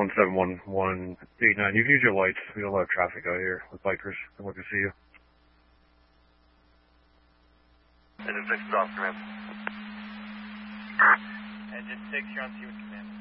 171-189. You can use your lights. We have a lot of traffic out here with bikers. I'd like to see you. Engine 6 is off, command. Engine 6, you're on scene with command.